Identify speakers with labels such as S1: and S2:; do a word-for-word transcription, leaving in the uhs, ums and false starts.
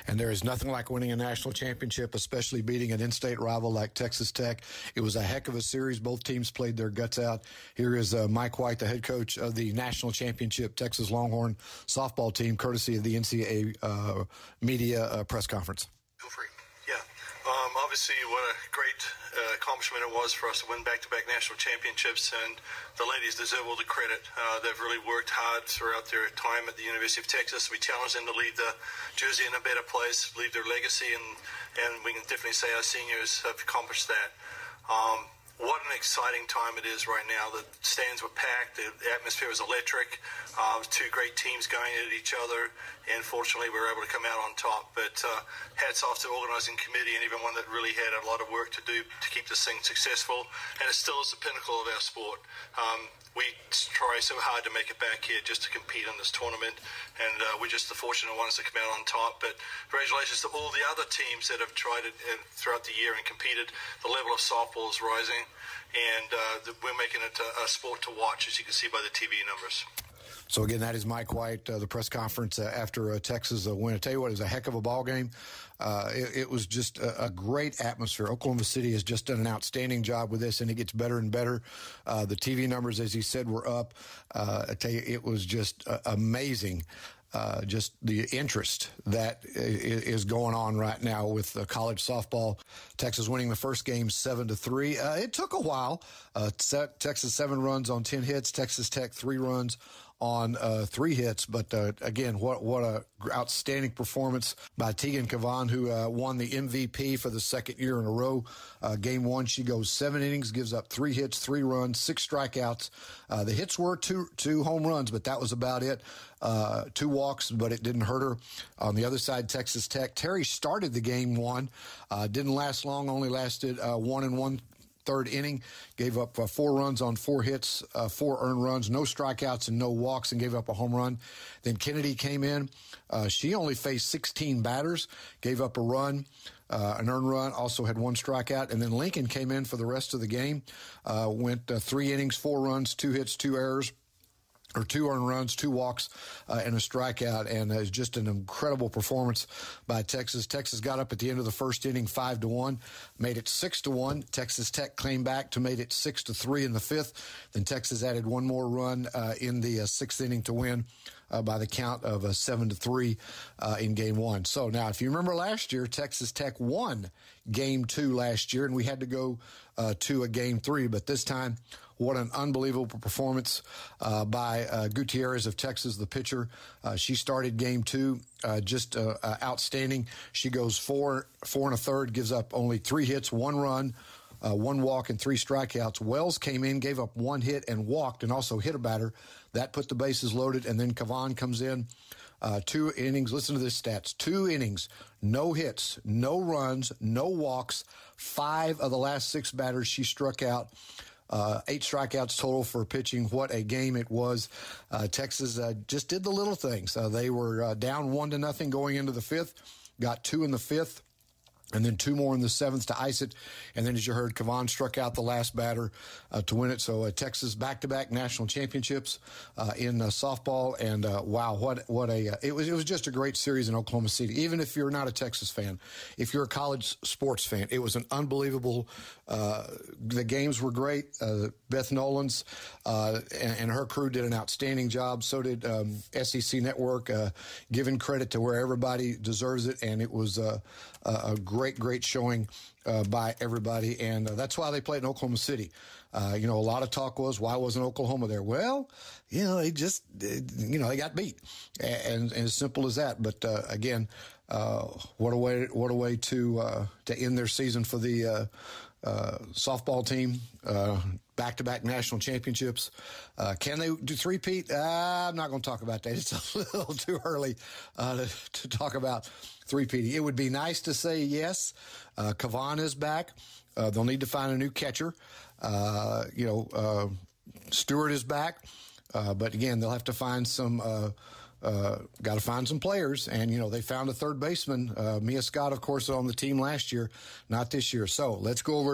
S1: And there is nothing like winning a national championship, especially beating an in-state rival like Texas Tech. It was a heck of a series. Both teams played their guts out. Here is uh, Mike White, the head coach of the national championship Texas Longhorn softball team, courtesy of the N C double A uh, media uh, press conference.
S2: Feel free. Yeah. Um, obviously, what a great uh, accomplishment it was for us to win back-to-back national championships, and the ladies deserve all the credit. Uh, they've really worked hard throughout their time at the University of Texas. We challenged them to leave the jersey in a better place, leave their legacy, and, and we can definitely say our seniors have accomplished that. Um, What an exciting time it is right now. The stands were packed. The atmosphere was electric. Uh, two great teams going at each other, and fortunately we were able to come out on top. But uh, hats off to the organizing committee and everyone that really had a lot of work to do to keep this thing successful, and it still is the pinnacle of our sport. Um, we try so hard to make it back here just to compete in this tournament, and uh, we're just the fortunate ones to come out on top. But congratulations to all the other teams that have tried it throughout the year and competed. The level of softball is rising, and uh, we're making it a, a sport to watch, as you can see by the T V numbers.
S1: So, again, that is Mike White, uh, the press conference uh, after uh, Texas uh, win. I tell you what, it was a heck of a ball game. Uh, it, it was just a, a great atmosphere. Oklahoma City has just done an outstanding job with this, and it gets better and better. Uh, the T V numbers, as he said, were up. Uh, I tell you, it was just uh, amazing. Uh, just the interest that is going on right now with uh, college softball. Texas winning the first game seven to three. Uh, it took a while. Uh, Texas seven runs on ten hits. Texas Tech three runs on uh, three hits. But uh, again, what what a outstanding performance by Tegan Cavan, who uh, won the M V P for the second year in a row. Uh, game one, she goes seven innings, gives up three hits, three runs, six strikeouts. Uh, the hits were two two home runs, but that was about it. Uh, two walks, but it didn't hurt her. On the other side, Texas Tech. Terry started the game one. Uh, didn't last long, only lasted uh, one and one third inning, gave up uh, four runs on four hits, uh, four earned runs, no strikeouts and no walks, and gave up a home run. Then Kennedy came in. Uh, she only faced sixteen batters, gave up a run, uh, an earned run, also had one strikeout. And then Lincoln came in for the rest of the game, uh, went uh, three innings, four runs, two hits, two errors. Or two earned runs, two walks, uh, and a strikeout, and uh, it's just an incredible performance by Texas. Texas got up at the end of the first inning, five to one, made it six to one. Texas Tech came back to made it six to three in the fifth. Then Texas added one more run uh, in the uh, sixth inning to win uh, by the count of uh, seven to three uh, in game one. So now, if you remember last year, Texas Tech won game two last year, and we had to go uh, to a game three, but this time. What an unbelievable performance uh, by uh, Gutierrez of Texas, the pitcher. Uh, she started game two, uh, just uh, uh, outstanding. She goes four, four and a third, gives up only three hits, one run, uh, one walk, and three strikeouts. Wells came in, gave up one hit and walked, and also hit a batter. That put the bases loaded, and then Cavan comes in. Uh, two innings, listen to this stats, two innings, no hits, no runs, no walks. Five of the last six batters she struck out. Uh, eight strikeouts total for pitching. What a game it was. Uh, Texas uh, just did the little things. Uh, they were uh, down one to nothing going into the fifth, got two in the fifth, and then two more in the seventh to ice it. And then, as you heard, Cavan struck out the last batter uh, to win it. So uh, Texas back-to-back national championships uh, in uh, softball. And uh, wow, what what a uh, it was! It was just a great series in Oklahoma City. Even if you're not a Texas fan, if you're a college sports fan, it was an unbelievable. Uh, the games were great. Uh, Beth Nolans uh, and, and her crew did an outstanding job. So did um, S E C Network, uh, giving credit to where everybody deserves it. And it was uh, a great. Great, great showing uh, by everybody, and uh, that's why they played in Oklahoma City. Uh, you know, a lot of talk was, why wasn't Oklahoma there? Well, you know, they just, you know, they got beat, and, and as simple as that. But uh, again, uh, what a way, what a way to uh, to end their season for the uh, uh, softball team. Uh, Back-to-back national championships. Uh, can they do three-peat? Uh, I'm not going to talk about that. It's a little too early uh, to, to talk about three-peating. It would be nice to say yes. Uh, Cavan is back. Uh, they'll need to find a new catcher. Uh, you know, uh, Stewart is back. Uh, but, again, they'll have to find some uh, uh, – got to find some players. And, you know, they found a third baseman. Uh, Mia Scott, of course, on the team last year, not this year. So let's go over